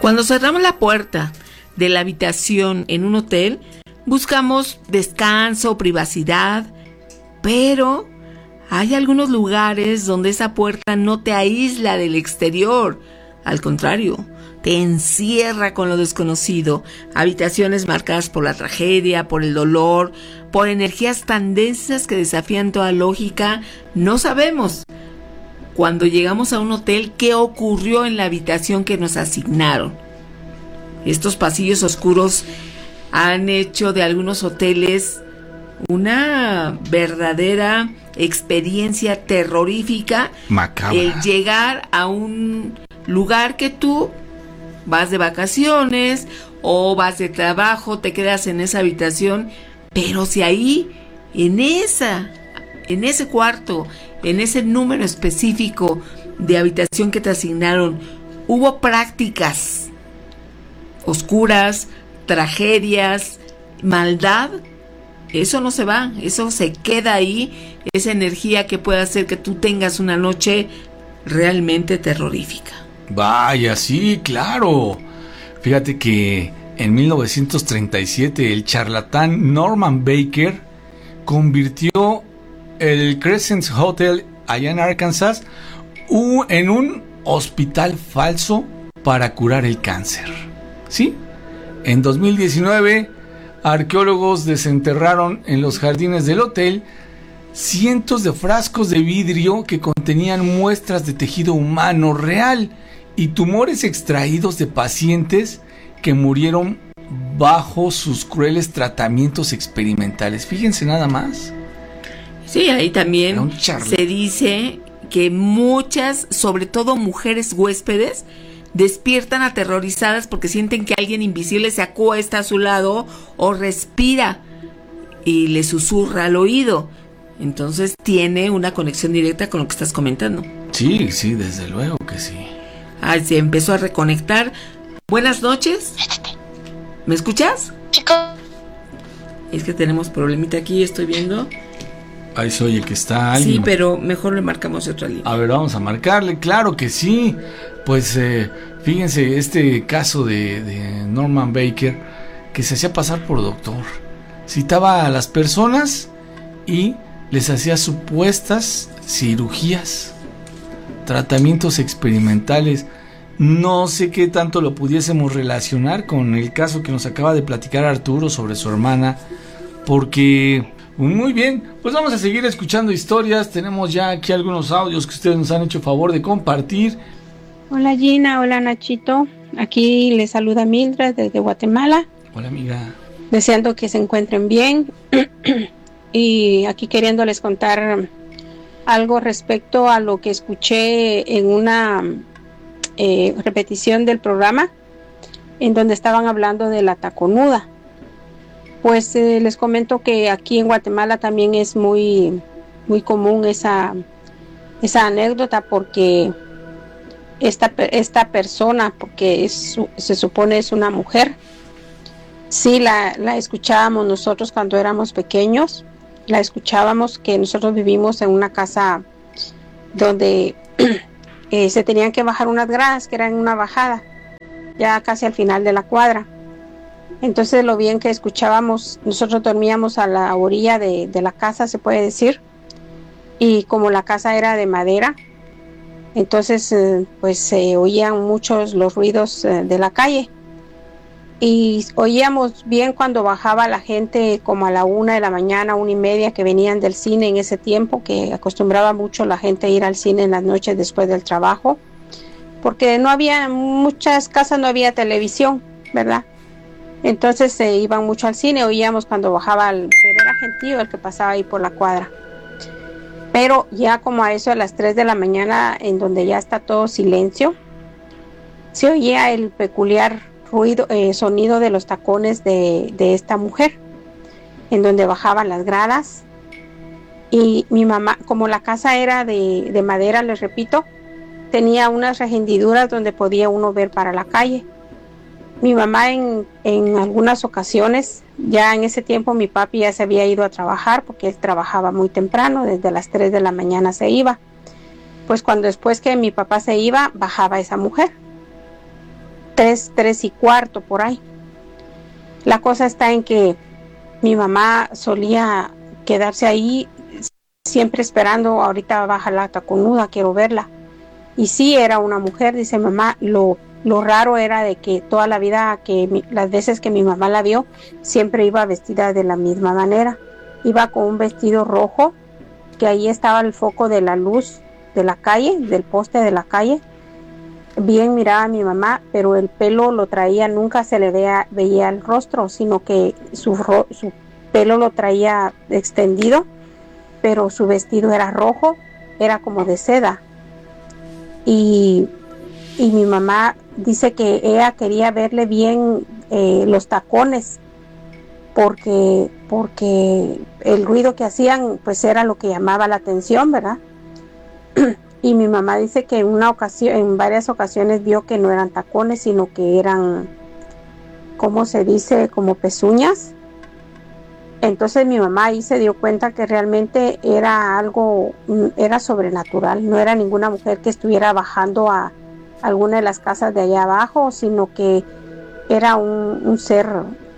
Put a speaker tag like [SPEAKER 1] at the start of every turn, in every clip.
[SPEAKER 1] Cuando cerramos la puerta de la habitación en un hotel, buscamos descanso, privacidad, pero hay algunos lugares donde esa puerta no te aísla del exterior. Al contrario, te encierra con lo desconocido. Habitaciones marcadas por la tragedia, por el dolor, por energías tan densas que desafían toda lógica. No sabemos, cuando llegamos a un hotel, qué ocurrió en la habitación que nos asignaron. Estos pasillos oscuros han hecho de algunos hoteles una verdadera experiencia terrorífica.
[SPEAKER 2] Macabra.
[SPEAKER 1] El llegar a un lugar que tú vas de vacaciones o vas de trabajo, te quedas en esa habitación, pero si ahí, en ese cuarto, en ese número específico de habitación que te asignaron, hubo prácticas oscuras, tragedias, maldad, eso no se va, eso se queda ahí, esa energía que puede hacer que tú tengas una noche realmente terrorífica.
[SPEAKER 2] Vaya, sí, claro. Fíjate que en 1937 el charlatán Norman Baker convirtió el Crescent Hotel allá en Arkansas en un hospital falso para curar el cáncer. ¿Sí? En 2019, arqueólogos desenterraron en los jardines del hotel cientos de frascos de vidrio que contenían muestras de tejido humano real y tumores extraídos de pacientes que murieron bajo sus crueles tratamientos experimentales. Fíjense nada más.
[SPEAKER 1] Sí, ahí también se dice que muchas, sobre todo mujeres huéspedes, despiertan aterrorizadas porque sienten que alguien invisible se acuesta a su lado o respira y le susurra al oído. Entonces tiene una conexión directa con lo que estás comentando.
[SPEAKER 2] Sí, sí, desde luego que sí.
[SPEAKER 1] Se empezó a reconectar. Buenas noches. ¿Me escuchas?
[SPEAKER 3] Chico.
[SPEAKER 1] Es que tenemos problemita aquí, estoy viendo.
[SPEAKER 2] Ahí se oye que está alguien.
[SPEAKER 1] Sí, pero mejor le marcamos otra línea.
[SPEAKER 2] A ver, vamos a marcarle, claro que sí. Pues fíjense, este caso de Norman Baker, que se hacía pasar por doctor. Citaba a las personas y les hacía supuestas cirugías, tratamientos experimentales. No sé qué tanto lo pudiésemos relacionar con el caso que nos acaba de platicar Arturo sobre su hermana, porque muy bien, pues vamos a seguir escuchando historias. Tenemos ya aquí algunos audios que ustedes nos han hecho favor de compartir.
[SPEAKER 4] Hola Gina, hola Nachito, aquí les saluda Mildred desde Guatemala.
[SPEAKER 2] Hola amiga.
[SPEAKER 4] Deseando que se encuentren bien y aquí queriéndoles contar algo respecto a lo que escuché en una repetición del programa en donde estaban hablando de la taconuda. Pues les comento que aquí en Guatemala también es muy común esa anécdota, porque esta persona, porque se supone es una mujer, sí la escuchábamos nosotros cuando éramos pequeños. La escuchábamos, que nosotros vivimos en una casa donde se tenían que bajar unas gradas que eran una bajada, ya casi al final de la cuadra. Entonces lo bien que escuchábamos, nosotros dormíamos a la orilla de la casa, se puede decir, y como la casa era de madera, entonces pues se oían muchos los ruidos de la calle. Y oíamos bien cuando bajaba la gente como a la 1 de la mañana, 1:30, que venían del cine en ese tiempo, que acostumbraba mucho la gente a ir al cine en las noches después del trabajo, porque no había, muchas casas no había televisión, ¿verdad? Entonces se iban mucho al cine, oíamos cuando bajaba, pero era gentío el que pasaba ahí por la cuadra. Pero ya como a eso de las 3 de la mañana, en donde ya está todo silencio, se oía el peculiar sonido de los tacones de esta mujer, en donde bajaban las gradas. Y mi mamá, como la casa era de madera, les repito, tenía unas rehendiduras donde podía uno ver para la calle. Mi mamá en algunas ocasiones, ya en ese tiempo mi papi ya se había ido a trabajar, porque él trabajaba muy temprano, desde las 3 de la mañana se iba. Pues después que mi papá se iba, bajaba esa mujer. 3 y cuarto por ahí. La cosa está en que mi mamá solía quedarse ahí siempre esperando, ahorita baja la taconuda, quiero verla. Y sí, era una mujer, dice mamá. Lo raro era de que toda la vida, las veces que mi mamá la vio, siempre iba vestida de la misma manera. Iba con un vestido rojo, que ahí estaba el foco de la luz de la calle, del poste de la calle. Bien miraba a mi mamá, pero el pelo lo traía, nunca se le veía el rostro, sino que su pelo lo traía extendido, pero su vestido era rojo, era como de seda. Y mi mamá dice que ella quería verle bien los tacones, porque el ruido que hacían pues era lo que llamaba la atención, ¿verdad? Y mi mamá dice que en varias ocasiones vio que no eran tacones, sino que eran, ¿cómo se dice?, como pezuñas. Entonces mi mamá ahí se dio cuenta que realmente era sobrenatural, no era ninguna mujer que estuviera bajando a alguna de las casas de allá abajo, sino que era un ser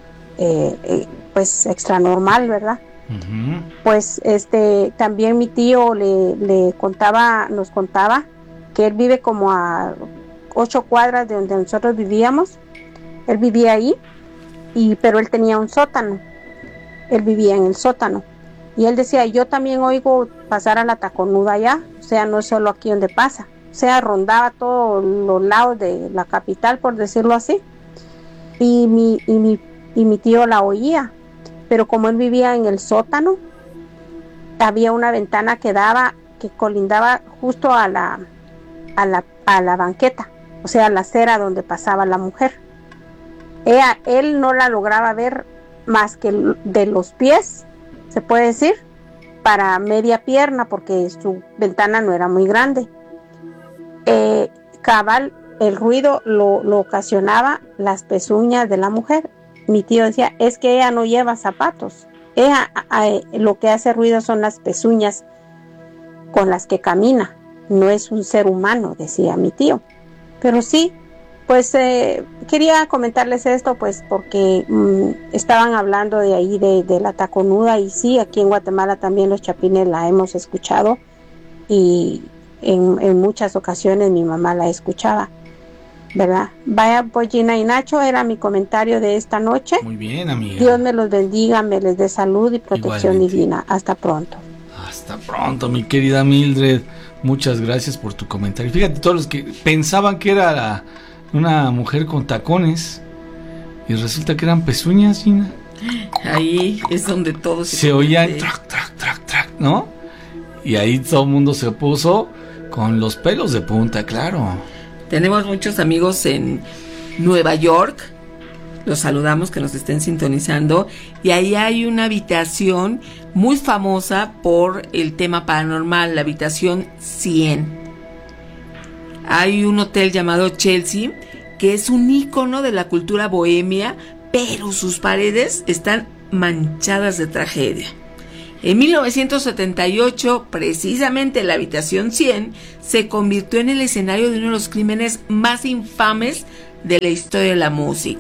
[SPEAKER 4] pues extra normal, ¿verdad? Uh-huh. Pues también mi tío nos contaba que él vive como a 8 cuadras de donde nosotros vivíamos. Él vivía ahí, pero él tenía un sótano. Él vivía en el sótano. Y él decía, yo también oigo pasar a la taconuda allá, o sea, no es solo aquí donde pasa. O sea, rondaba todos los lados de la capital, por decirlo así. Y mi tío la oía. Pero como él vivía en el sótano, había una ventana que colindaba justo a la banqueta, o sea, a la acera donde pasaba la mujer. Él no la lograba ver más que de los pies, se puede decir, para media pierna, porque su ventana no era muy grande. Cabal, el ruido lo ocasionaba las pezuñas de la mujer. Mi tío decía, es que ella no lleva zapatos. Ella lo que hace ruido son las pezuñas con las que camina. No es un ser humano, decía mi tío. Pero sí, pues quería comentarles esto, pues porque estaban hablando de ahí de la taconuda. Y sí, aquí en Guatemala también los chapines la hemos escuchado. Y en muchas ocasiones mi mamá la escuchaba, ¿verdad? Vaya, pues Gina y Nacho, era mi comentario de esta noche.
[SPEAKER 2] Muy bien, amiga.
[SPEAKER 4] Dios me los bendiga, me les dé salud y protección Igualmente. Divina. Hasta pronto.
[SPEAKER 2] Hasta pronto, mi querida Mildred. Muchas gracias por tu comentario. Fíjate, todos los que pensaban que era una mujer con tacones y resulta que eran pezuñas, Gina.
[SPEAKER 1] Ahí es donde todo
[SPEAKER 2] se oían trac, trac, trac, trac, ¿no? Y ahí todo el mundo se puso con los pelos de punta, claro.
[SPEAKER 1] Tenemos muchos amigos en Nueva York, los saludamos, que nos estén sintonizando, y ahí hay una habitación muy famosa por el tema paranormal, la habitación 100. Hay un hotel llamado Chelsea, que es un ícono de la cultura bohemia, pero sus paredes están manchadas de tragedia. En 1978, precisamente la habitación 100 se convirtió en el escenario de uno de los crímenes más infames de la historia de la música.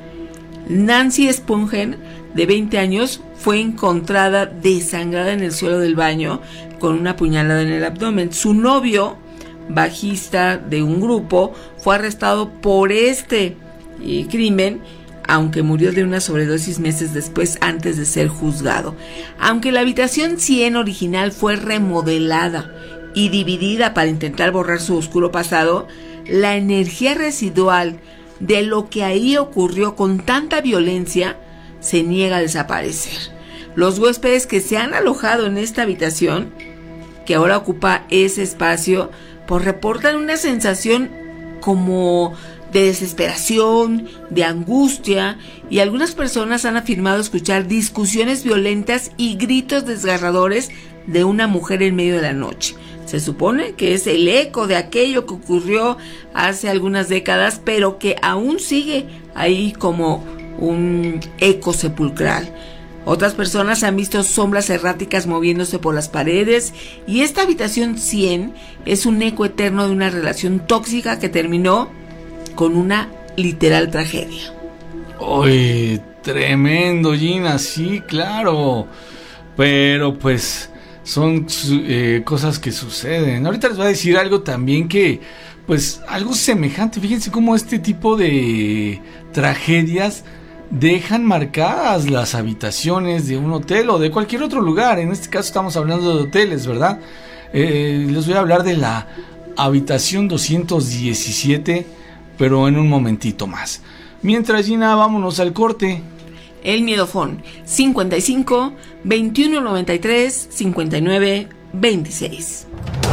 [SPEAKER 1] Nancy Spungen, de 20 años, fue encontrada desangrada en el suelo del baño con una puñalada en el abdomen. Su novio, bajista de un grupo, fue arrestado por este crimen, aunque murió de una sobredosis meses después, antes de ser juzgado. Aunque la habitación 100 original fue remodelada y dividida para intentar borrar su oscuro pasado, la energía residual de lo que ahí ocurrió con tanta violencia se niega a desaparecer. Los huéspedes que se han alojado en esta habitación, que ahora ocupa ese espacio, pues reportan una sensación como de desesperación, de angustia, y algunas personas han afirmado escuchar discusiones violentas y gritos desgarradores de una mujer en medio de la noche. Se supone que es el eco de aquello que ocurrió hace algunas décadas, pero que aún sigue ahí como un eco sepulcral. Otras personas han visto sombras erráticas moviéndose por las paredes, y esta habitación 100 es un eco eterno de una relación tóxica que terminó con una literal tragedia.
[SPEAKER 2] ¡Uy! Tremendo, Gina, sí, claro. Pero pues son cosas que suceden. Ahorita les voy a decir algo también que, pues, algo semejante. Fíjense cómo este tipo de tragedias dejan marcadas las habitaciones de un hotel o de cualquier otro lugar. En este caso estamos hablando de hoteles, ¿verdad? Les voy a hablar de la habitación 217, pero en un momentito más. Mientras, Gina, vámonos al corte.
[SPEAKER 1] El Miedofón 55 21 93 59 26.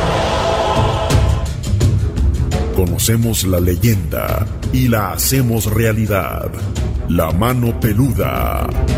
[SPEAKER 3] Conocemos la leyenda y la hacemos realidad. La mano peluda.